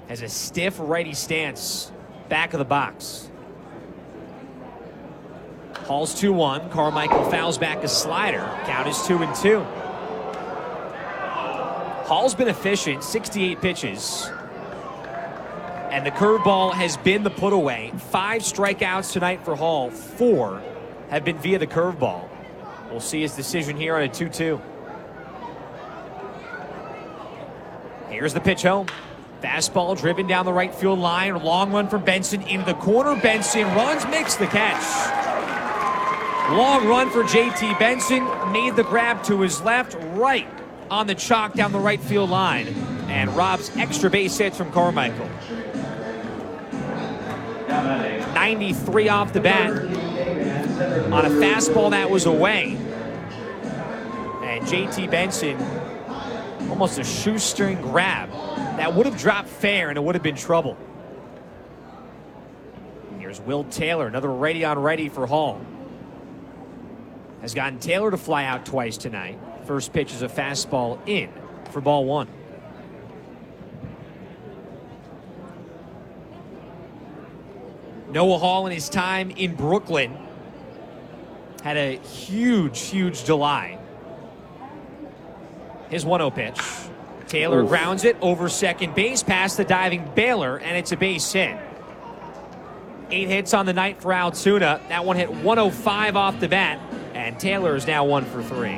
has a stiff righty stance, back of the box. Hall's 2-1. Carmichael fouls back a slider. Count is 2-2. Hall's been efficient, 68 pitches. And the curveball has been the put away. 5 strikeouts tonight for Hall. 4 have been via the curveball. We'll see his decision here on a 2-2. Here's the pitch home. Fastball driven down the right field line. Long run from Benson into the corner. Benson runs, makes the catch. Long run for JT Benson. Made the grab to his left, right on the chalk down the right field line. And robs extra base hits from Carmichael. 93 off the bat on a fastball that was away. And JT Benson, almost a shoestring grab. That would have dropped fair and it would have been trouble. Here's Will Taylor, another righty on righty for Hall. Has gotten Taylor to fly out twice tonight. First pitch is a fastball in for ball 1. Noah Hall in his time in Brooklyn had a huge July. His 1-0 pitch. Taylor grounds it over second base past the diving Baylor, and it's a base hit. 8 hits on the night for Altoona. That one hit 105 off the bat, and Taylor is now 1 for 3.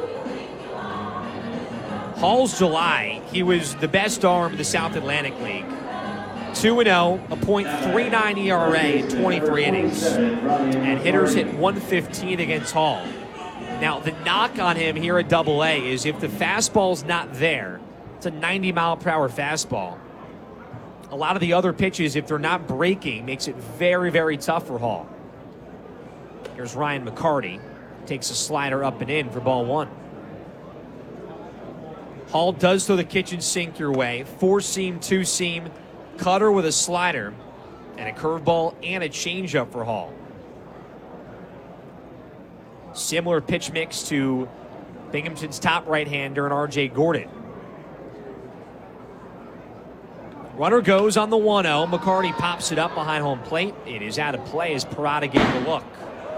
Hall's July, he was the best arm of the South Atlantic League. 2-0, a .39 ERA in 23 innings. And hitters hit 115 against Hall. Now, the knock on him here at AA is if the fastball's not there, it's a 90-mile-per-hour fastball. A lot of the other pitches, if they're not breaking, makes it very tough for Hall. Here's Ryan McCarty. Takes a slider up and in for ball 1. Hall does throw the kitchen sink your way. 4-seam, 2-seam, cutter with a slider, and a curveball and a changeup for Hall. Similar pitch mix to Binghamton's top right-hander and R.J. Gordon. Runner goes on the 1-0. McCarty pops it up behind home plate. It is out of play as Parada gave the look.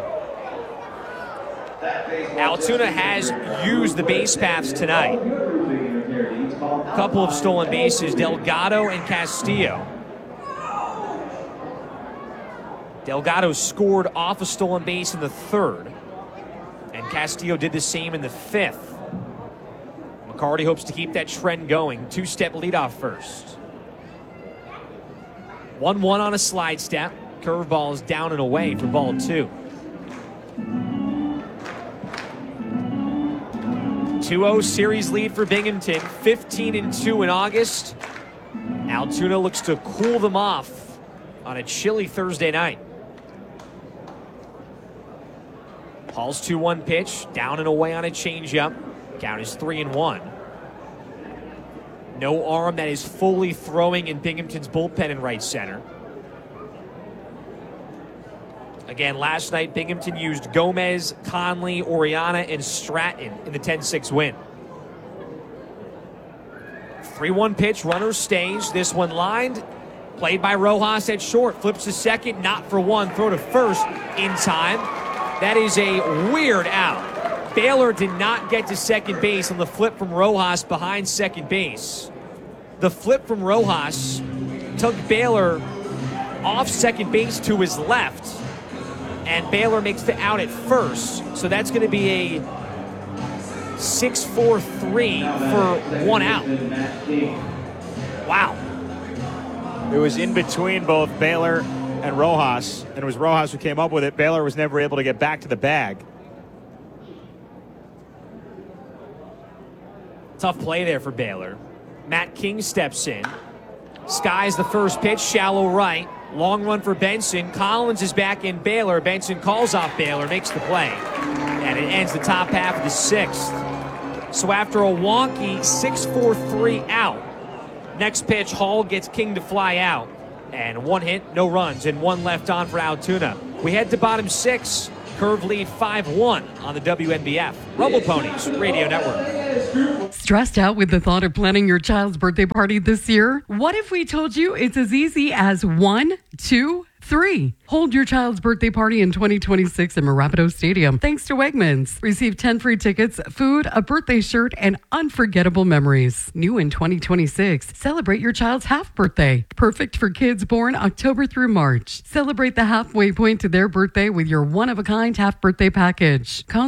Altoona has used the base paths tonight. A couple of stolen bases, Delgado and Castillo. Delgado scored off a stolen base in the 3rd, and Castillo did the same in the 5th. McCarty hopes to keep that trend going. 2-step leadoff first. 1-1 on a slide step. Curveball is down and away for ball 2. 2-0 series lead for Binghamton. 15-2 in August. Altoona looks to cool them off on a chilly Thursday night. Hall's 2-1 pitch. Down and away on a changeup. Count is 3-1. No arm that is fully throwing in Binghamton's bullpen in right center. Again, last night, Binghamton used Gomez, Conley, Oriana, and Stratton in the 10-6 win. 3-1 pitch, runner stays. This one lined. Played by Rojas at short. Flips to second, not for one. Throw to first in time. That is a weird out. Baylor did not get to second base on the flip from Rojas behind second base. The flip from Rojas took Baylor off second base to his left, and Baylor makes the out at first. So that's going to be a 6-4-3 for 1 out. Wow. It was in between both Baylor and Rojas, and it was Rojas who came up with it. Baylor was never able to get back to the bag. Tough play there for Baylor. Matt King steps in. Skies the first pitch, shallow right. Long run for Benson. Collins is back in Baylor. Benson calls off Baylor, makes the play. And it ends the top half of the 6th. So after a wonky 6-4-3 out, next pitch, Hall gets King to fly out. And 1 hit, no runs, and 1 left on for Altoona. We head to bottom 6. Curve lead 5-1 on the WNBF. Rumble Ponies Radio Network. Stressed out with the thought of planning your child's birthday party this year? What if we told you it's as easy as 1, 2, 3? Hold your child's birthday party in 2026 at Mirabito Stadium thanks to Wegmans. Receive 10 free tickets, food, a birthday shirt, and unforgettable memories. New in 2026, celebrate your child's half birthday. Perfect for kids born October through March. Celebrate the halfway point to their birthday with your one-of-a-kind half birthday package. Call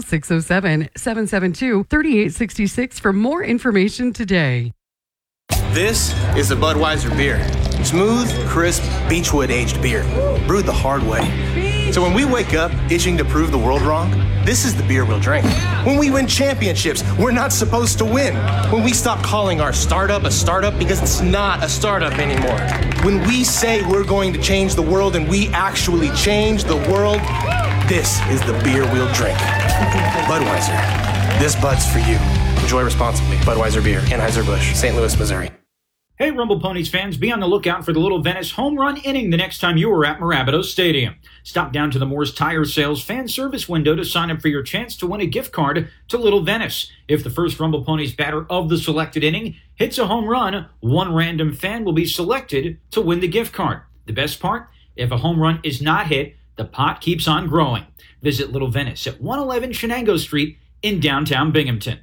607-772-3866 for more information today. This is a Budweiser beer. Smooth, crisp, Beechwood aged beer, brewed the hard way. So when we wake up itching to prove the world wrong, this is the beer we'll drink. When we win championships, we're not supposed to win. When we stop calling our startup a startup because it's not a startup anymore. When we say we're going to change the world and we actually change the world, this is the beer we'll drink. Budweiser. This Bud's for you. Enjoy responsibly. Budweiser Beer, Anheuser-Busch, St. Louis, Missouri. Hey, Rumble Ponies fans, be on the lookout for the Little Venice home run inning the next time you are at Mirabito Stadium. Stop down to the Moore's Tire Sales fan service window to sign up for your chance to win a gift card to Little Venice. If the first Rumble Ponies batter of the selected inning hits a home run, one random fan will be selected to win the gift card. The best part? If a home run is not hit, the pot keeps on growing. Visit Little Venice at 111 Shenango Street in downtown Binghamton.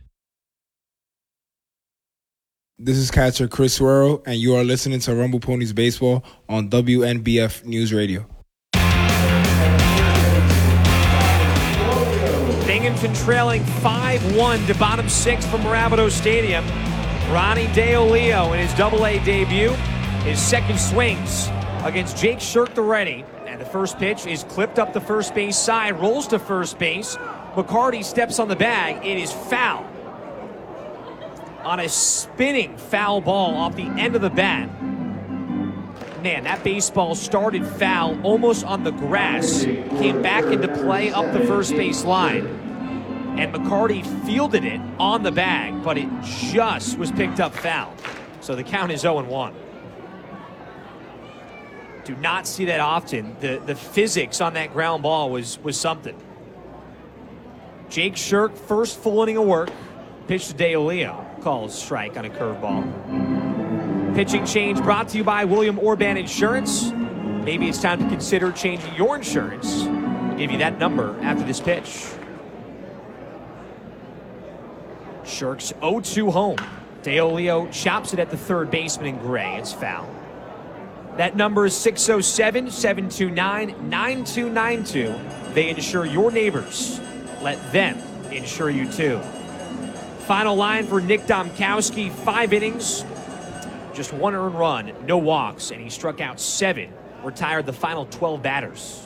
This is catcher Chris Suero, and you are listening to Rumble Ponies Baseball on WNBF News Radio. Binghamton trailing 5-1 to bottom 6 from Mirabito Stadium. Ronnie DeOleo in his Double-A debut. His second swings against Jake Shirk, the righty. And the first pitch is clipped up the first base side, rolls to first base. McCarty steps on the bag. It is foul. On a spinning foul ball off the end of the bat. Man, that baseball started foul almost on the grass, came back into play up the first base line, and McCarty fielded it on the bag, but it just was picked up foul. So the count is 0-1. Do not see that often. The physics on that ground ball was something. Jake Shirk, first full inning of work. Pitch to DeOleo. Calls strike on a curveball. Pitching change brought to you by William Orban Insurance. Maybe it's time to consider changing your insurance. We'll give you that number after this pitch. Shirk's 0-2 home. DeOleo chops it at the third baseman in gray. It's foul. That number is 607-729-9292. They insure your neighbors. Let them insure you too. Final line for Nick Domkowski, 5 innings, just 1 earned run, no walks, and he struck out 7, retired the final 12 batters.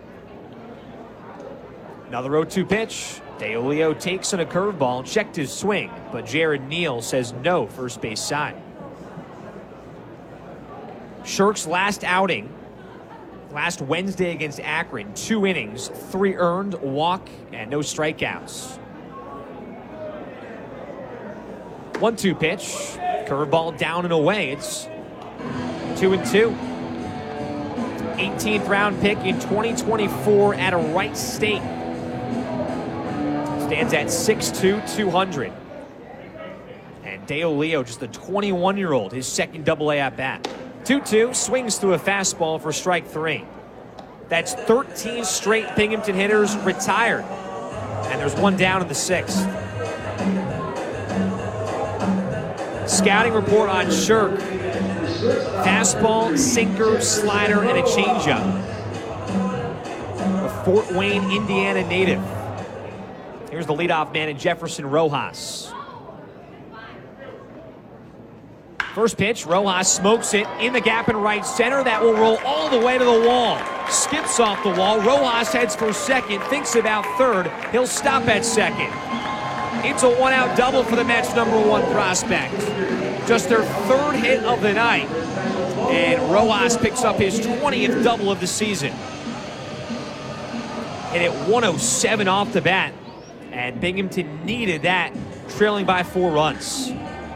Another 0-2 pitch. DeOleo takes on a curveball, checked his swing, but Jared Neal says no, first base side. Shirk's last outing, last Wednesday against Akron, 2 innings, 3 earned, walk, and no strikeouts. 1-2 pitch. Curveball down and away. It's 2-2. 18th round pick in 2024 at a Wright State. Stands at 6'2", 200. And DeOleo, just a 21-year-old, his second Double-A at bat. 2-2, swings through a fastball for strike 3. That's 13 straight Binghamton hitters retired. And there's 1 down in the 6th. Scouting report on Shirk. Fastball, sinker, slider, and a changeup. A Fort Wayne, Indiana native. Here's the leadoff man in Jefferson Rojas. First pitch, Rojas smokes it in the gap in right center. That will roll all the way to the wall. Skips off the wall. Rojas heads for second, thinks about third. He'll stop at second. It's a 1-out double for the Mets' #1 prospect. Just their 3rd hit of the night. And Rojas picks up his 20th double of the season. Hit it 107 off the bat. And Binghamton needed that, trailing by 4 runs.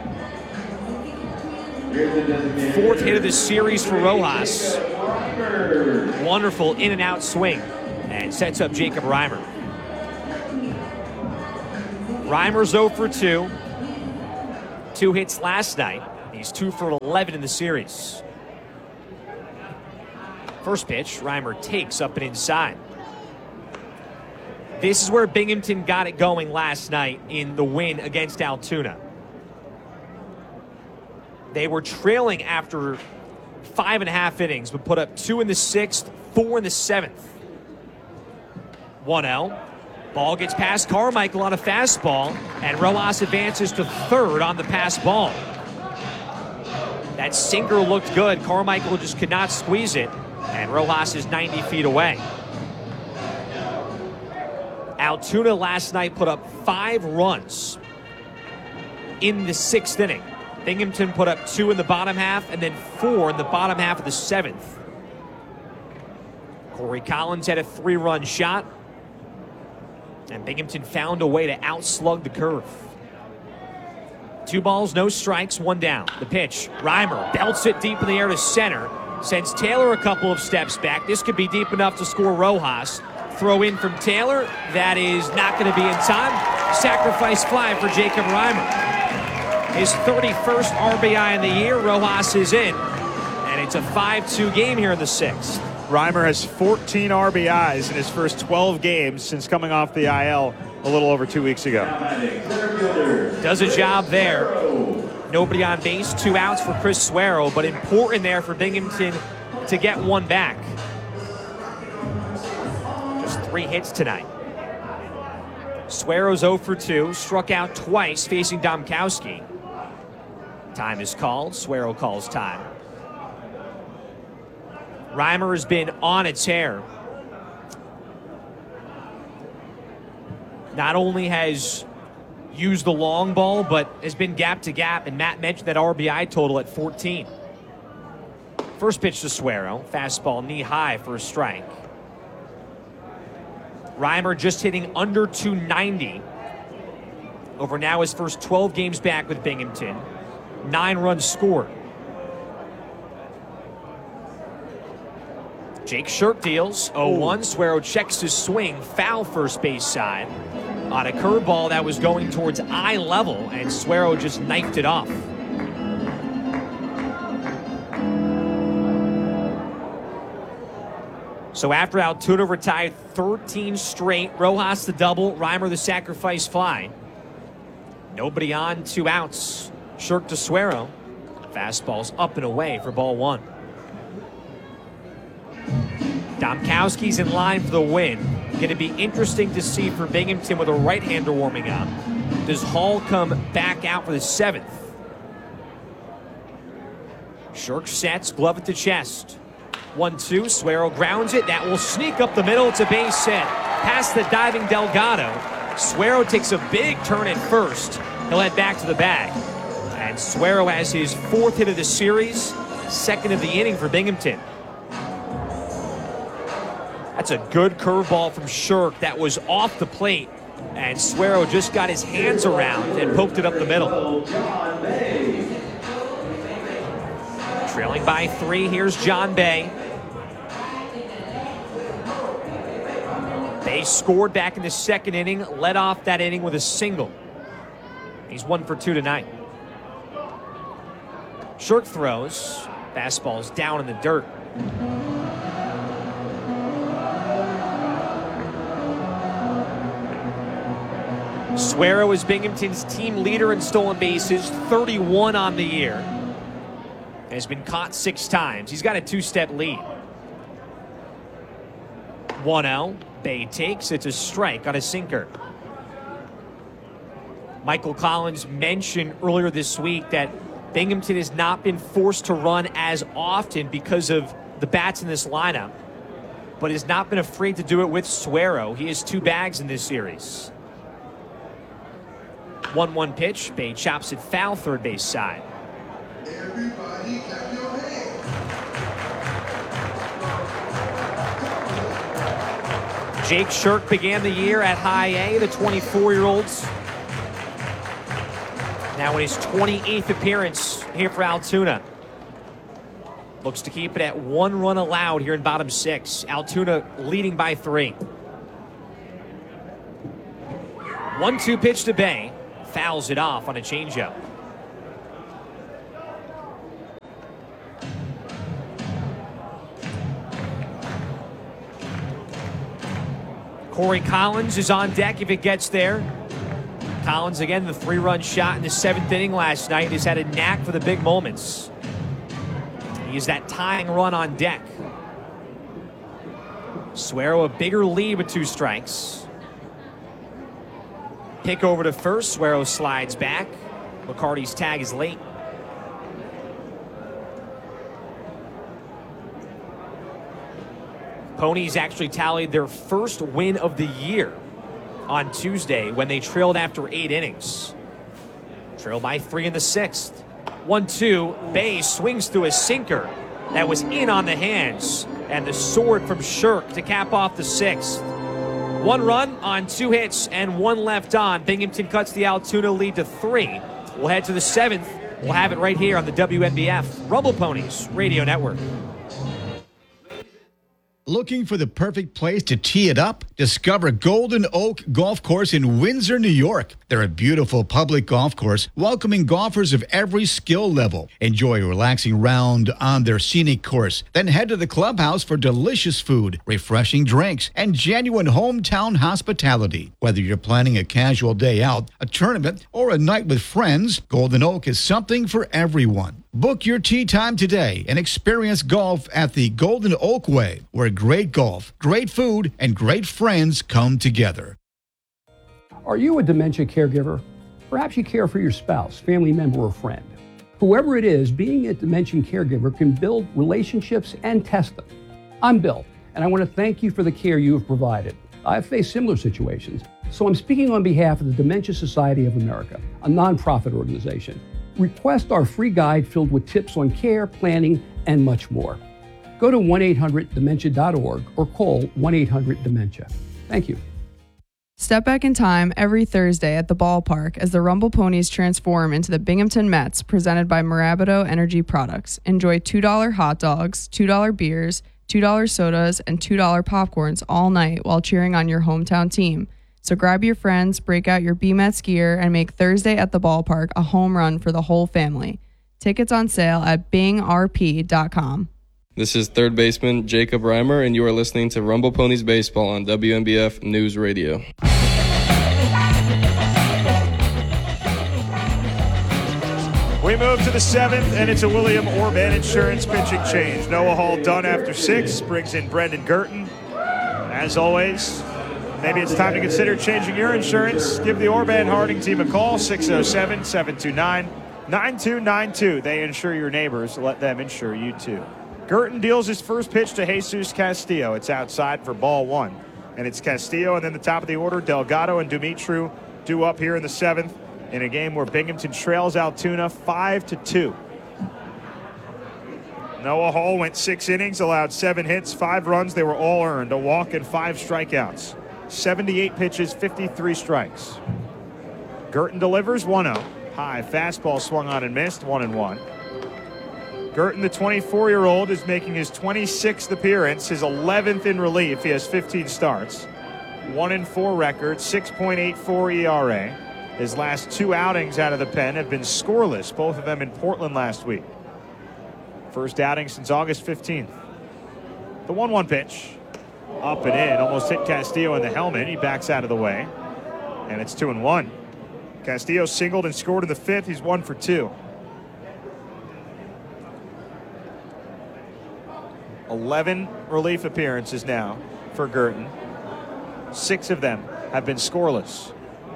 4th hit of the series for Rojas. Wonderful in and out swing. And sets up Jacob Reimer. Reimer's 0 for 2. 2 hits last night. He's 2 for 11 in the series. First pitch, Reimer takes up and inside. This is where Binghamton got it going last night in the win against Altoona. They were trailing after 5.5 innings, but put up 2 in the 6th, 4 in the 7th. 1-0. Ball gets past Carmichael on a fastball, and Rojas advances to third on the pass ball. That sinker looked good. Carmichael just could not squeeze it, and Rojas is 90 feet away. Altoona last night put up 5 runs in the 6th inning. Binghamton put up 2 in the bottom half and then 4 in the bottom half of the 7th. Corey Collins had a 3-run shot, and Binghamton found a way to outslug the curve. 2 balls, no strikes, 1 down. The pitch, Reimer belts it deep in the air to center, sends Taylor a couple of steps back. This could be deep enough to score Rojas. Throw in from Taylor. That is not going to be in time. Sacrifice fly for Jacob Reimer. His 31st RBI in the year. Rojas is in. And it's a 5-2 game here in the 6th. Reimer has 14 RBIs in his first 12 games since coming off the IL a little over 2 weeks ago. Does a job there. Nobody on base, 2 outs for Chris Suero, but important there for Binghamton to get 1 back. 3 hits tonight. Suero's 0 for 2, struck out twice facing Domkowski. Time is called. Suero calls time. Reimer has been on a tear. Not only has used the long ball, but has been gap to gap, and Matt mentioned that RBI total at 14. First pitch to Suero, fastball knee high for a strike. Reimer just hitting under 290 over now his first 12 games back with Binghamton. 9 runs scored. Jake Shirk deals 0-1. Suero checks his swing, foul first base side on a curveball that was going towards eye level, and Suero just knifed it off. So after Altoona retired 13 straight, Rojas the double, Reimer the sacrifice fly. Nobody on, 2 outs. Shirk to Suero. Fastball's up and away for ball 1. Domkowski's in line for the win. Going to be interesting to see for Binghamton with a right-hander warming up. Does Hall come back out for the 7th? Shirk sets, glove at the chest. 1-2, Suero grounds it. That will sneak up the middle. It's a base hit. Past the diving Delgado. Suero takes a big turn at first. He'll head back to the bag. And Suero has his 4th hit of the series, 2nd of the inning for Binghamton. That's a good curveball from Shirk that was off the plate. And Suero just got his hands around and poked it up the middle. Trailing by 3, here's John Bay. Bay scored back in the 2nd inning, led off that inning with a single. He's 1 for 2 tonight. Shirk throws. Fastball's down in the dirt. Suero is Binghamton's team leader in stolen bases, 31 on the year. Has been caught 6 times. He's got a 2-step lead. 1-0. Bay takes. It's a strike on a sinker. Michael Collins mentioned earlier this week that Binghamton has not been forced to run as often because of the bats in this lineup, but has not been afraid to do it with Suero. He has 2 bags in this series. 1-1 pitch. Bay chops it foul, third base side. Everybody clap your hands. Jake Shirk began the year at high A, the 24-year-olds. Now in his 28th appearance here for Altoona. Looks to keep it at 1 run allowed here in bottom 6. Altoona leading by 3. 1-2 pitch to Bay. Fouls it off on a changeup. Corey Collins is on deck if it gets there. Collins, again, the 3-run shot in the 7th inning last night, has had a knack for the big moments. He's that tying run on deck. Suero a bigger lead with 2 strikes. Pick over to first. Suero slides back. McCarty's tag is late. Ponies actually tallied their first win of the year on Tuesday when they trailed after 8 innings. Trailed by 3 in the 6th. 1-2. Bay swings through a sinker that was in on the hands. And the sword from Shirk to cap off the 6th. 1 run on 2 hits and 1 left on. Binghamton cuts the Altoona lead to 3. We'll head to the 7th. We'll have it right here on the WNBF Rumble Ponies Radio Network. Looking for the perfect place to tee it up? Discover Golden Oak Golf Course in Windsor, New York. They're a beautiful public golf course welcoming golfers of every skill level. Enjoy a relaxing round on their scenic course. Then head to the clubhouse for delicious food, refreshing drinks, and genuine hometown hospitality. Whether you're planning a casual day out, a tournament, or a night with friends, Golden Oak is something for everyone. Book your tee time today and experience golf at the Golden Oak Way, where great golf, great food, and great friends come together. Are you a dementia caregiver? Perhaps you care for your spouse, family member, or friend. Whoever it is, being a dementia caregiver can build relationships and test them. I'm Bill, and I want to thank you for the care you have provided. I've faced similar situations, so I'm speaking on behalf of the Dementia Society of America, a nonprofit organization. Request our free guide filled with tips on care, planning, and much more. Go to 1-800-DEMENTIA.org or call 1-800-DEMENTIA. Thank you. Step back in time every Thursday at the ballpark as the Rumble Ponies transform into the Binghamton Mets, presented by Mirabito Energy Products. Enjoy $2 hot dogs, $2 beers, $2 sodas, and $2 popcorns all night while cheering on your hometown team. So grab your friends, break out your B-Mets gear, and make Thursday at the ballpark a home run for the whole family. Tickets on sale at bingrp.com. This is third baseman Jacob Reimer, and you are listening to Rumble Ponies Baseball on WNBF News Radio. We move to the 7th, and it's a William Orban Insurance pitching change. Noah Hall done after 6, brings in Brendan Girton. As always, maybe it's time to consider changing your insurance. Give the Orban Harding team a call, 607-729-9292. They insure your neighbors. Let them insure you too. Girton deals his first pitch to Jesus Castillo. It's outside for ball 1. And it's Castillo, and then the top of the order, Delgado and Dumitru due up here in the 7th in a game where Binghamton trails Altoona 5-2. Noah Hall went 6 innings, allowed 7 hits, 5 runs. They were all earned, a walk and 5 strikeouts. 78 pitches, 53 strikes. Girton delivers 1-0. High fastball swung on and missed, 1-1. Girton, the 24-year-old, is making his 26th appearance, his 11th in relief. He has 15 starts. 1-4 record, 6.84 ERA. His last 2 outings out of the pen have been scoreless, both of them in Portland last week. First outing since August 15th. The 1-1 pitch. Up and in, almost hit Castillo in the helmet. He backs out of the way. And it's 2-1. Castillo singled and scored in the 5th. He's 1 for 2. 11 relief appearances now for Girton. 6 of them have been scoreless.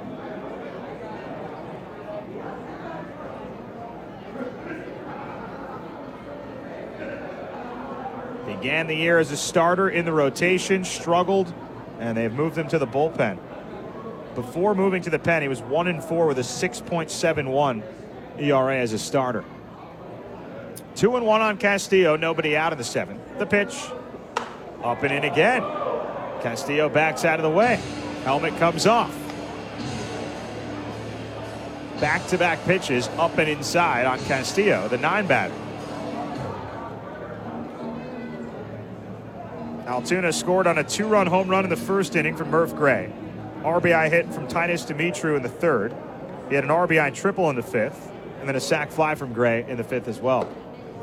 Began the year as a starter in the rotation, struggled, and they've moved him to the bullpen. Before moving to the pen, he was 1-4 with a 6.71 ERA as a starter. 2-1 on Castillo, nobody out in the 7th. The pitch, up and in again. Castillo backs out of the way. Helmet comes off. Back-to-back pitches up and inside on Castillo, the 9-batter. Altoona scored on a 2-run home run in the 1st inning from Murph Gray. RBI hit from Titus Dumitru in the 3rd. He had an RBI triple in the 5th, and then a sac fly from Gray in the 5th as well.